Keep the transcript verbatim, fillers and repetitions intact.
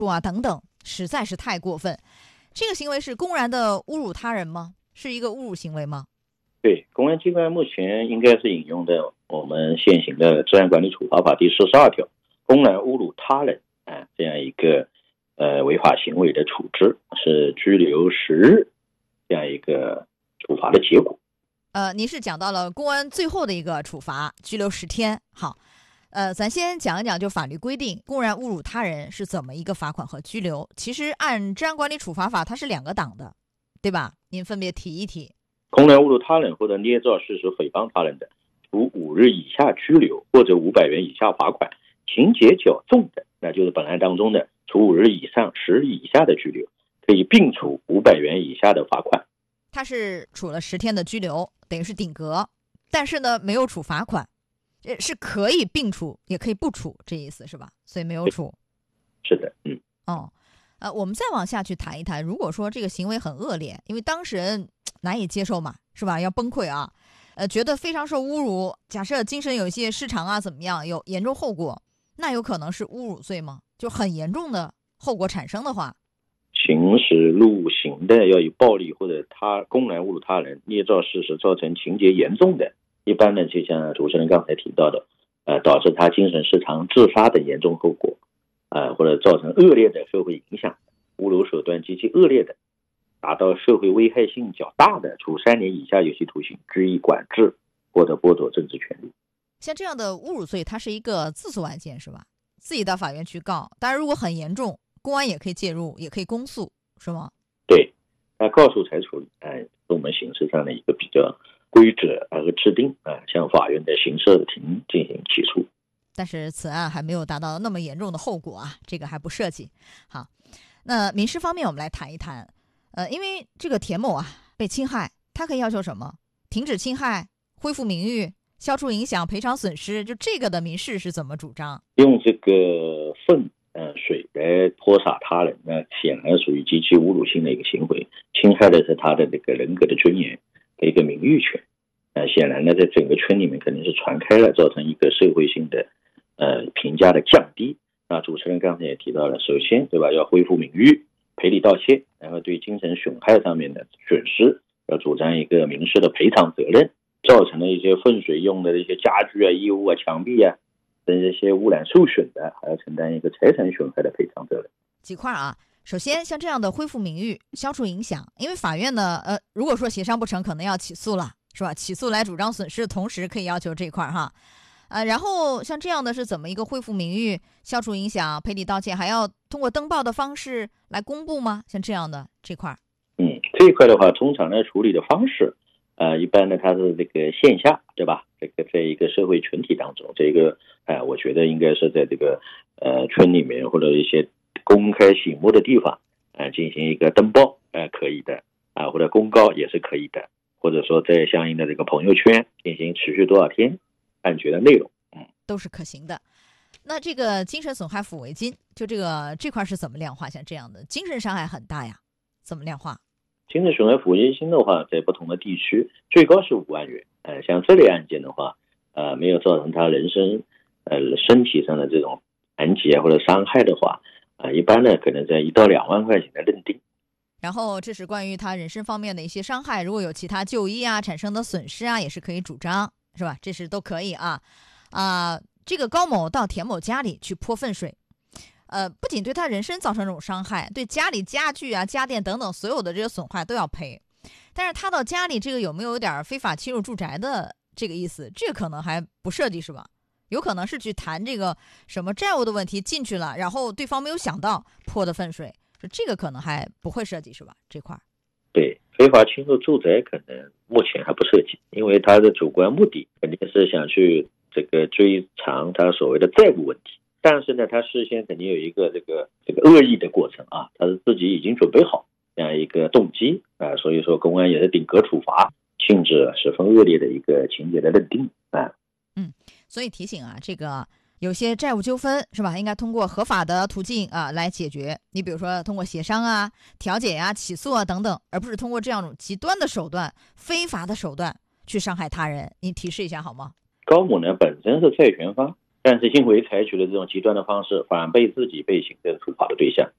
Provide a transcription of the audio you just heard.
啊等等，实在是太过分。这个行为是公然的侮辱他人吗？是一个侮辱行为吗？ 对，公安机关目前应该是引用的我们现行的治安管理处罚法第四十二条，公然侮辱他人啊这样一个呃违法行为的处置是拘留十日这样一个处罚的结果。 呃，您是讲到了公安最后的一个处罚，拘留十天。好，呃，咱先讲一讲，就法律规定，公然侮辱他人是怎么一个罚款和拘留。其实按治安管理处罚法，它是两个档的，对吧？您分别提一提。 公然侮辱他人或者捏造事实诽谤他人的，处五日以下拘留或者五百元以下罚款；情节较重的，那就是本案当中的处五日以上十日以下的拘留，可以并处五百元以下的罚款。 他是处了十天的拘留，等于是顶格，但是呢没有处罚款，是可以并处也可以不处，这意思是吧？所以没有处。 是的，嗯。 哦，呃，我们再往下去谈一谈，如果说这个行为很恶劣，因为当事人难以接受嘛，是吧？要崩溃啊，呃，觉得非常受侮辱。假设精神有一些失常啊，怎么样，有严重后果，那有可能是侮辱罪吗？就很严重的后果产生的话， 行使入刑的要以暴力或者他公然侮辱他人、捏造事实造成情节严重的，一般呢就像主持人刚才提到的，呃，导致他精神失常、自杀等严重后果，呃，或者造成恶劣的社会影响，侮辱手段极其恶劣的，达到社会危害性较大的，处三年以下有期徒刑、拘役、管制或者剥夺政治权利。 像这样的侮辱罪，它是一个自诉案件是吧？自己到法院去告，当然如果很严重，公安也可以介入，也可以公诉，是吗？ 对，那告诉才处理，哎，是我们刑事上的一个比较规则和制定啊，向法院的刑事庭进行起诉。 但是此案还没有达到那么严重的后果啊，这个还不涉及。好，那民事方面我们来谈一谈，呃，因为这个田某啊被侵害，他可以要求什么？停止侵害、恢复名誉、消除影响、赔偿损失，就这个的民事是怎么主张？ 用这个粪呃水来泼洒他人，那显然属于极其侮辱性的一个行为，侵害的是他的这个人格的尊严和一个名誉权。呃，显然呢，在整个圈里面肯定是传开了，造成一个社会性的呃评价的降低。那主持人刚才也提到了，首先对吧，要恢复名誉、赔礼道歉，然后对精神损害上面的损失要主张一个民事的赔偿责任，造成的一些粪水用的一些家具啊、衣物啊、墙壁啊等这些污染受损的，还要承担一个财产损害的赔偿责任。 几块啊，首先像这样的恢复名誉、消除影响，因为法院呢，呃，如果说协商不成，可能要起诉了，是吧？起诉来主张损失，同时可以要求这块哈。呃，然后像这样的是怎么一个恢复名誉、消除影响、赔礼道歉，还要通过登报的方式来公布吗？像这样的这块， 嗯，这一块的话，通常呢处理的方式，呃，一般呢它是这个线下，对吧？这个在一个社会群体当中，这个，呃，我觉得应该是在这个呃村里面或者一些公开醒目的地方，呃，进行一个登报，呃，可以的，啊、呃，或者公告也是可以的，或者说在相应的这个朋友圈进行持续多少天。判决的内容，嗯， 都是可行的。那这个精神损害抚慰金，就这个这块是怎么量化？像这样的精神伤害很大呀，怎么量化？ 精神损害抚慰金的话，在不同的地区最高是五万元。呃，像这类案件的话，呃，没有造成他人身、呃身体上的这种残疾啊或者伤害的话，啊、呃，一般呢可能在一到两万块钱的认定。 然后这是关于他人身方面的一些伤害，如果有其他就医啊产生的损失啊，也是可以主张。是吧？这是都可以啊，啊、呃，这个高某到田某家里去泼粪水，呃，不仅对他人身造成这种伤害，对家里家具啊、家电等等所有的这些损坏都要赔。但是他到家里这个有没有点非法侵入住宅的这个意思？这个可能还不涉及是吧？有可能是去谈这个什么债务的问题进去了，然后对方没有想到泼的粪水，说这个可能还不会涉及是吧？这块对。非法侵入住宅可能目前还不涉及，因为他的主观目的肯定是想去这个追偿他所谓的债务问题，但是呢，他事先肯定有一个这个这个恶意的过程啊，他是自己已经准备好这样一个动机啊，所以说公安也是顶格处罚，性质十分恶劣的一个情节的认定啊。 嗯，所以提醒啊，这个。有些债务纠纷是吧，应该通过合法的途径啊来解决。你比如说通过协商啊、调解啊、起诉啊等等，而不是通过这样一种极端的手段、非法的手段去伤害他人。你提示一下好吗？ 高某呢本身是债权方，但是因为采取了这种极端的方式，反被自己被行政处罚的对象。